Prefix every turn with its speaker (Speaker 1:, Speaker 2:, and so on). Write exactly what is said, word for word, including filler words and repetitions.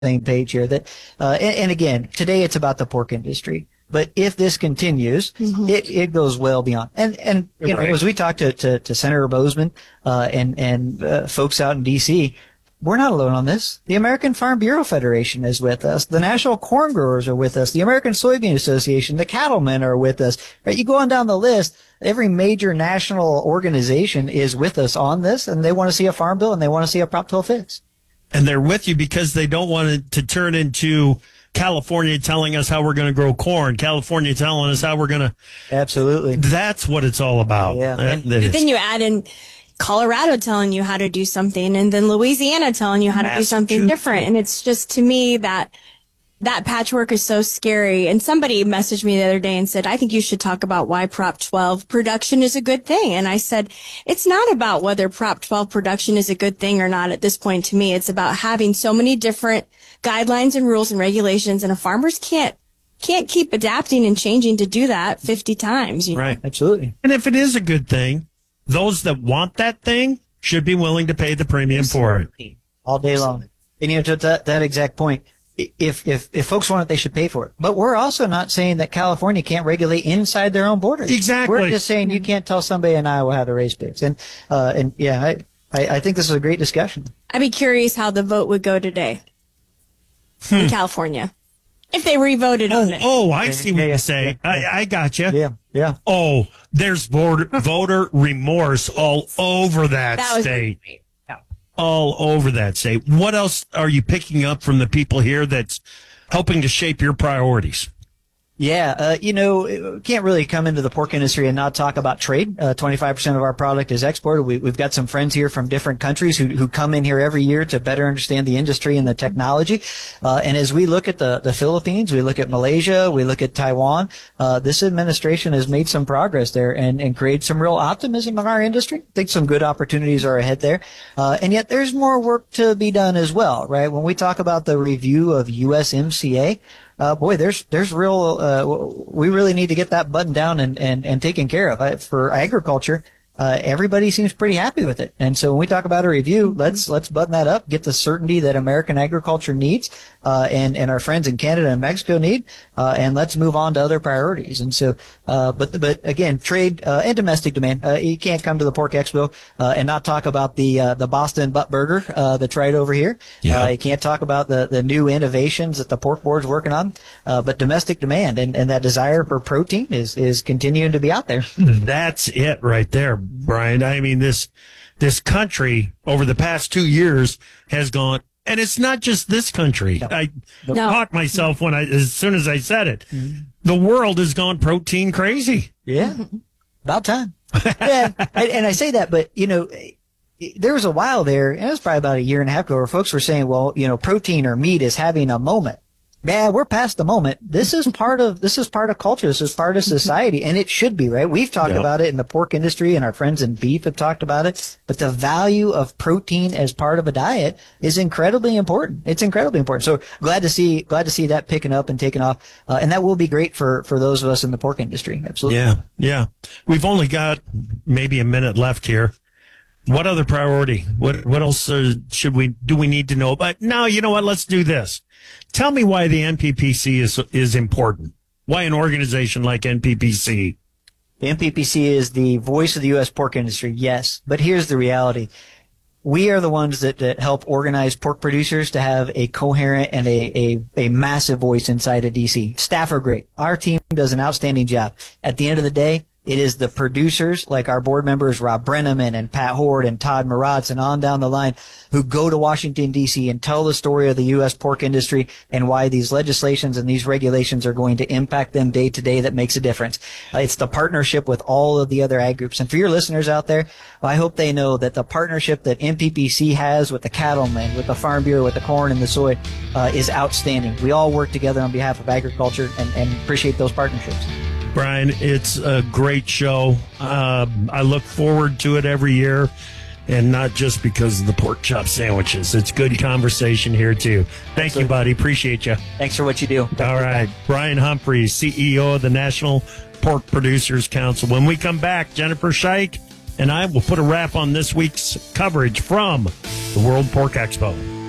Speaker 1: same page here. That, uh, and, and again, today it's about the pork industry. But if this continues, mm-hmm. it, it goes well beyond. And, and, you right. know, as we talked to, to, to Senator Bozeman, uh, and, and, uh, folks out in D C, we're not alone on this. The American Farm Bureau Federation is with us. The National Corn Growers are with us. The American Soybean Association, the cattlemen are with us. Right? You go on down the list, every major national organization is with us on this, and they want to see a farm bill and they want to see a Prop twelve fix.
Speaker 2: And they're with you because they don't want it to turn into California telling us how we're going to grow corn, California telling us how we're going to.
Speaker 1: Absolutely.
Speaker 2: That's what it's all about.
Speaker 1: Yeah.
Speaker 2: That, that
Speaker 3: but then you add in Colorado telling you how to do something, and then Louisiana telling you how to do something different. And it's just, to me, that that patchwork is so scary. And somebody messaged me the other day and said, I think you should talk about why Prop twelve production is a good thing. And I said, it's not about whether Prop twelve production is a good thing or not at this point to me. It's about having so many different guidelines and rules and regulations, and a farmers can't can't keep adapting and changing to do that fifty times. You know?
Speaker 2: Right.
Speaker 1: Absolutely.
Speaker 2: And if it is a good thing, those that want that thing should be willing to pay the premium for it.
Speaker 1: All day long. And you know, to that, that exact point, if, if, if folks want it, they should pay for it. But we're also not saying that California can't regulate inside their own borders.
Speaker 2: Exactly.
Speaker 1: We're just saying you can't tell somebody in Iowa how to raise pigs. And, uh, and yeah, I, I, I think this is a great discussion.
Speaker 3: I'd be curious how the vote would go today hmm. in California if they re-voted
Speaker 2: oh,
Speaker 3: on it.
Speaker 2: Oh, I see what
Speaker 1: yeah,
Speaker 2: you
Speaker 1: yeah,
Speaker 2: say.
Speaker 1: yeah, yeah.
Speaker 2: I, I got you.
Speaker 1: Yeah, yeah.
Speaker 2: Oh, there's voter, voter remorse all over that,
Speaker 3: that was
Speaker 2: state. Yeah. All over that state. What else are you picking up from the people here that's helping to shape your priorities?
Speaker 1: Yeah, uh, you know, can't really come into the pork industry and not talk about trade. Uh, twenty-five percent of our product is exported. We, we've got some friends here from different countries who, who come in here every year to better understand the industry and the technology. Uh, and as we look at the, the Philippines, we look at Malaysia, we look at Taiwan, uh, this administration has made some progress there and, and created some real optimism in our industry. I think some good opportunities are ahead there. Uh, and yet there's more work to be done as well, right? When we talk about the review of U S M C A, Uh, boy, there's, there's real, uh, we really need to get that buttoned down and, and, and taken care of. I, for agriculture, uh, everybody seems pretty happy with it. And so when we talk about a review, let's, let's button that up, get the certainty that American agriculture needs, uh, and, and our friends in Canada and Mexico need, uh, and let's move on to other priorities. And so, uh, but, but again, trade, uh, and domestic demand, uh, you can't come to the Pork Expo, uh, and not talk about the, uh, the Boston Butt Burger, uh, that's right over here.
Speaker 2: Yeah.
Speaker 1: Uh, you can't talk about the, the new innovations that the pork board's working on, uh, but domestic demand and, and that desire for protein is, is continuing to be out there.
Speaker 2: That's it right there, Brian. I mean, this, this country over the past two years has gone, and it's not just this country. No. I no. caught myself when I, as soon as I said it, mm-hmm. the world has gone protein crazy.
Speaker 1: Yeah. About time. Yeah. and, and I say that, but you know, there was a while there, and it was probably about a year and a half ago, where folks were saying, well, you know, protein or meat is having a moment. Yeah, we're past the moment. This is part of, this is part of culture. This is part of society, and it should be, right? We've talked yep. about it in the pork industry, and our friends in beef have talked about it. But the value of protein as part of a diet is incredibly important. It's incredibly important. So glad to see, glad to see that picking up and taking off. Uh, and that will be great for, for those of us in the pork industry. Absolutely.
Speaker 2: Yeah. Yeah. We've only got maybe a minute left here. What other priority? What, what else uh, should we, do we need to know? But no, you know what? Let's do this. Tell me why the N P P C is is important. Why an organization like N P P C?
Speaker 1: The N P P C is the voice of the U S pork industry, yes. But here's the reality. We are the ones that, that help organize pork producers to have a coherent and a, a, a massive voice inside of D C. Staff are great. Our team does an outstanding job. At the end of the day, it is the producers like our board members, Rob Brenneman and Pat Horde and Todd Maratz and on down the line, who go to Washington, D C and tell the story of the U S pork industry and why these legislations and these regulations are going to impact them day to day that makes a difference. Uh, it's the partnership with all of the other ag groups. And for your listeners out there, I hope they know that the partnership that N P P C has with the cattlemen, with the Farm Bureau, with the corn and the soy uh, is outstanding. We all work together on behalf of agriculture and, and appreciate those partnerships.
Speaker 2: Brian, it's a great show. Uh, I look forward to it every year, and not just because of the pork chop sandwiches. It's good conversation here, too. Thank Absolutely. you, buddy. Appreciate you.
Speaker 1: Thanks for what you do.
Speaker 2: All right. Brian Humphreys, C E O of the National Pork Producers Council. When we come back, Jennifer Scheich and I will put a wrap on this week's coverage from the World Pork Expo.